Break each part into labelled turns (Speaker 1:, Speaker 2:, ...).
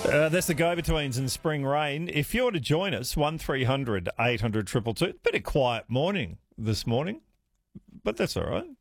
Speaker 1: That's the go-betweens in spring rain. If you want to join us, 1300 800 222. Bit of quiet morning this morning, but that's all right.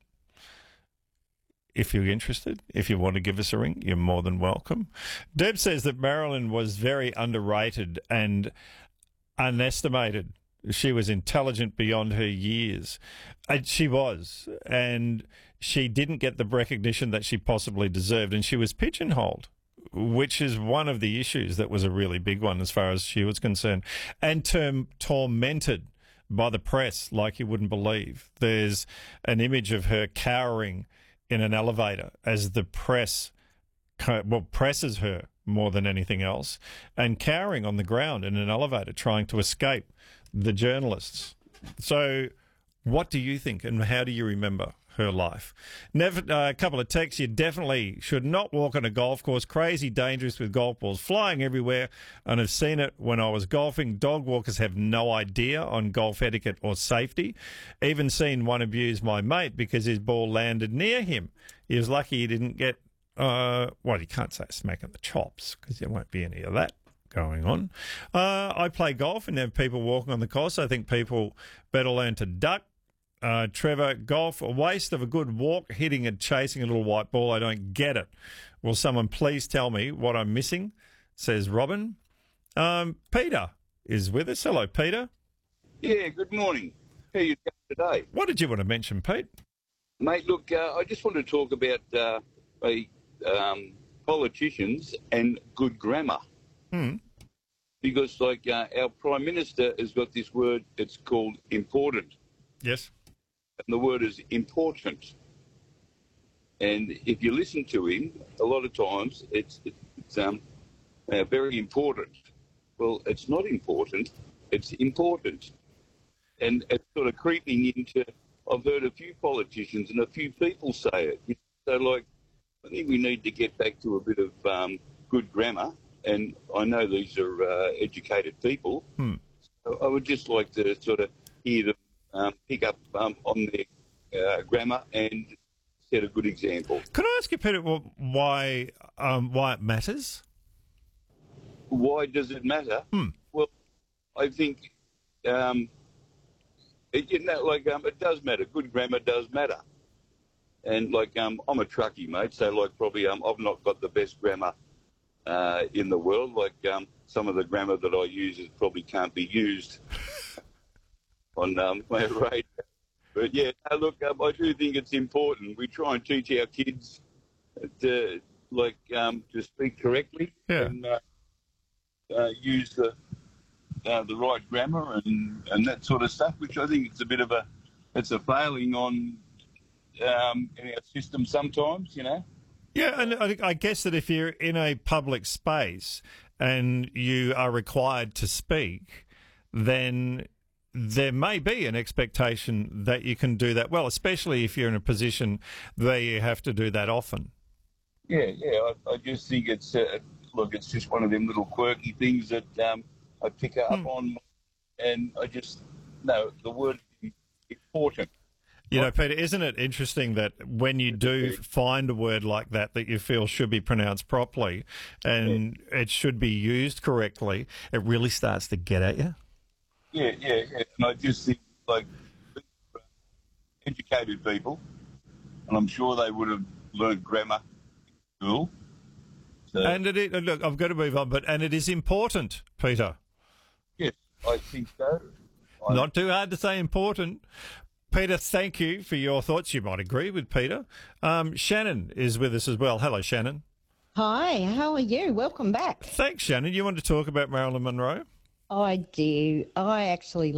Speaker 1: If you're interested, if you want to give us a ring, you're more than welcome. Deb says that Marilyn was very underrated and unestimated. She was intelligent beyond her years. And she was. And she didn't get the recognition that she possibly deserved. And she was pigeonholed, which is one of the issues that was a really big one as far as she was concerned. And tormented by the press like you wouldn't believe. There's an image of her cowering in an elevator as the press presses her more than anything else, and cowering on the ground in an elevator trying to escape the journalists. So what do you think, and how do you remember her life? Never, a couple of texts. You definitely should not walk on a golf course. Crazy dangerous with golf balls flying everywhere, and I've seen it when I was golfing. Dog walkers have no idea on golf etiquette or safety. Even seen one abuse my mate because his ball landed near him. He was lucky he didn't get, you can't say smack in the chops because there won't be any of that going on. I play golf and there are people walking on the course. I think people better learn to duck. Trevor, golf, a waste of a good walk, hitting and chasing a little white ball. I don't get it. Will someone please tell me what I'm missing, says Robin. Peter is with us. Hello, Peter.
Speaker 2: Yeah, good morning. How are you going today?
Speaker 1: What did you want to mention, Pete?
Speaker 2: Mate, look, I just want to talk about politicians and good grammar. Because, our Prime Minister has got this word, it's called important.
Speaker 1: Yes.
Speaker 2: And the word is important. And if you listen to him, a lot of times it's very important. Well, it's not important, it's important. And it's sort of creeping into, I've heard a few politicians and a few people say it. So, I think we need to get back to a bit of good grammar. And I know these are educated people. So I would just like to sort of hear them pick up on their grammar and set a good example.
Speaker 1: Can I ask you, Peter, why it matters?
Speaker 2: Why does it matter? Well, I think it does matter. Good grammar does matter. And I'm a truckie, mate, so probably I've not got the best grammar in the world. Some of the grammar that I use probably can't be used on my radio. But yeah, look, I do think it's important. We try and teach our kids to speak correctly and use the right grammar and that sort of stuff, which I think it's a bit of it's a failing on in our system sometimes, you know.
Speaker 1: Yeah, and I guess that if you're in a public space and you are required to speak, then there may be an expectation that you can do that well, especially if you're in a position where you have to do that often.
Speaker 2: Yeah, I just think it's it's just one of them little quirky things that I pick up on, and I just know the word is important.
Speaker 1: You know, Peter, isn't it interesting that when you do find a word like that you feel should be pronounced properly and it should be used correctly, it really starts to get at you?
Speaker 2: Yeah. And I just think, educated people, and I'm sure they would have learned grammar in school. So,
Speaker 1: and look, I've got to move on, and it is important, Peter.
Speaker 2: Yes, I think so.
Speaker 1: Not too hard to say important. Peter, thank you for your thoughts. You might agree with Peter. Shannon is with us as well. Hello, Shannon.
Speaker 3: Hi, how are you? Welcome back.
Speaker 1: Thanks, Shannon. You want to talk about Marilyn Monroe?
Speaker 3: I do. I actually